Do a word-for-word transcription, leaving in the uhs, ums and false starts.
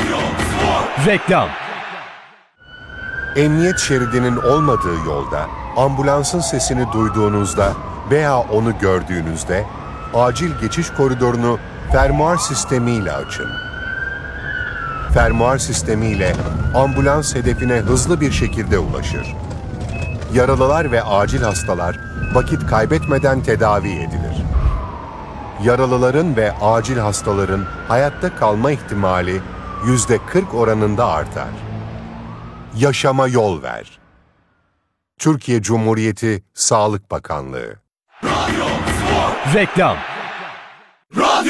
Reklam. Emniyet şeridinin olmadığı yolda, ambulansın sesini duyduğunuzda veya onu gördüğünüzde, acil geçiş koridorunu fermuar sistemiyle açın. Fermuar sistemiyle ambulans hedefine hızlı bir şekilde ulaşır. Yaralılar ve acil hastalar vakit kaybetmeden tedavi edilir. Yaralıların ve acil hastaların hayatta kalma ihtimali yüzde kırk oranında artar. Yaşama yol ver. Türkiye Cumhuriyeti Sağlık Bakanlığı. Reklam. Radyo